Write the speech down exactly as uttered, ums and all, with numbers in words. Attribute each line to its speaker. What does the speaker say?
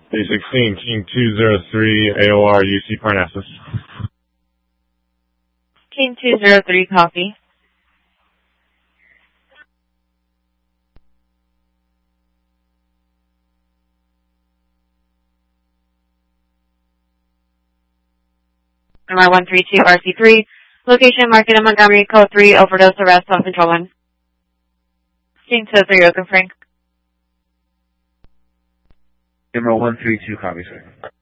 Speaker 1: A sixteen, King two zero three, A O R, U C Parnassus.
Speaker 2: King two zero three, copy. M I one three two R C three, location market in Montgomery, code three, overdose arrest on control one. King two three, Oaken Frank.
Speaker 3: M I one three two, copy, sir.